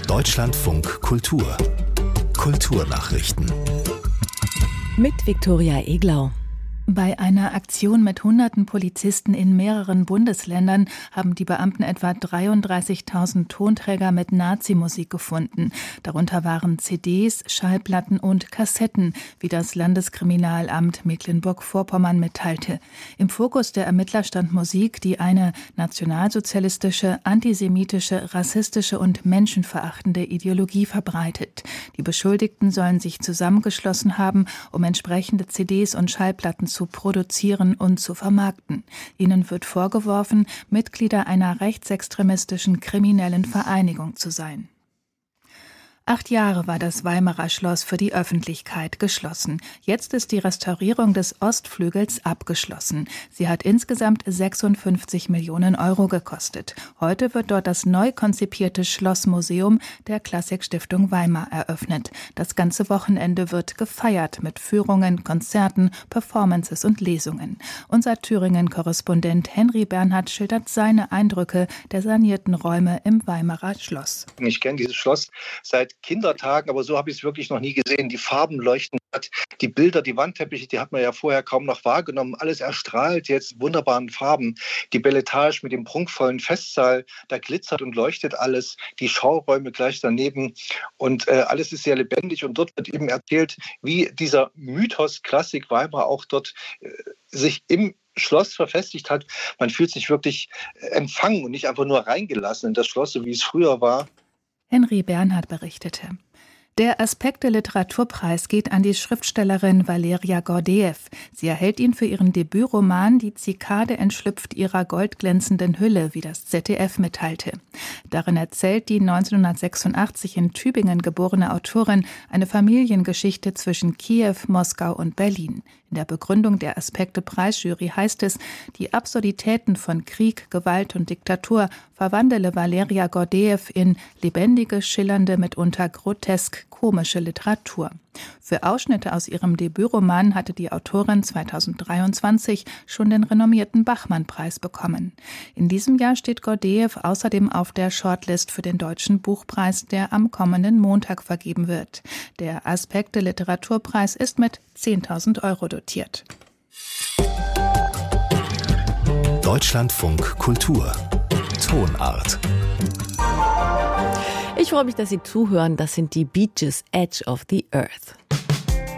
Deutschlandfunk Kultur. Kulturnachrichten. Mit Viktoria Eglau. Bei einer Aktion mit hunderten Polizisten in mehreren Bundesländern haben die Beamten etwa 33.000 Tonträger mit Nazi-Musik gefunden. Darunter waren CDs, Schallplatten und Kassetten, wie das Landeskriminalamt Mecklenburg-Vorpommern mitteilte. Im Fokus der Ermittler stand Musik, die eine nationalsozialistische, antisemitische, rassistische und menschenverachtende Ideologie verbreitet. Die Beschuldigten sollen sich zusammengeschlossen haben, um entsprechende CDs und Schallplatten zu produzieren und zu vermarkten. Ihnen wird vorgeworfen, Mitglieder einer rechtsextremistischen kriminellen Vereinigung zu sein. 8 Jahre war das Weimarer Schloss für die Öffentlichkeit geschlossen. Jetzt ist die Restaurierung des Ostflügels abgeschlossen. Sie hat insgesamt 56 Millionen Euro gekostet. Heute wird dort das neu konzipierte Schlossmuseum der Klassikstiftung Weimar eröffnet. Das ganze Wochenende wird gefeiert mit Führungen, Konzerten, Performances und Lesungen. Unser Thüringen-Korrespondent Henry Bernhard schildert seine Eindrücke der sanierten Räume im Weimarer Schloss. Ich kenne dieses Schloss seit Kindertagen, aber so habe ich es wirklich noch nie gesehen. Die Farben leuchten, die Bilder, die Wandteppiche, die hat man ja vorher kaum noch wahrgenommen. Alles erstrahlt jetzt wunderbaren Farben. Die Belle Etage mit dem prunkvollen Festsaal, da glitzert und leuchtet alles. Die Schauräume gleich daneben und alles ist sehr lebendig und dort wird eben erzählt, wie dieser Mythos Klassik Weimar auch dort sich im Schloss verfestigt hat. Man fühlt sich wirklich empfangen und nicht einfach nur reingelassen in das Schloss, so wie es früher war. Henry Bernhard berichtete. Der Aspekte-Literaturpreis geht an die Schriftstellerin Valeria Gordeew. Sie erhält ihn für ihren Debütroman »Die Zikade entschlüpft ihrer goldglänzenden Hülle«, wie das ZDF mitteilte. Darin erzählt die 1986 in Tübingen geborene Autorin eine Familiengeschichte zwischen Kiew, Moskau und Berlin. In der Begründung der Aspekte-Preisjury heißt es, die Absurditäten von Krieg, Gewalt und Diktatur verwandele Valeria Gordeew in lebendige, schillernde, mitunter grotesk komische Literatur. Für Ausschnitte aus ihrem Debütroman hatte die Autorin 2023 schon den renommierten Bachmann-Preis bekommen. In diesem Jahr steht Gordeew außerdem auf der Shortlist für den Deutschen Buchpreis, der am kommenden Montag vergeben wird. Der Aspekte-Literaturpreis ist mit 10.000 Euro dotiert. Deutschlandfunk Kultur. Tonart. Ich freue mich, dass Sie zuhören. Das sind die Bee Gees, Edge of the Earth.